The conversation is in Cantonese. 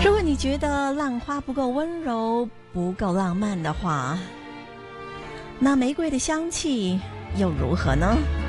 如果你觉得浪花不够温柔，不够浪漫的话，那玫瑰的香气又如何呢？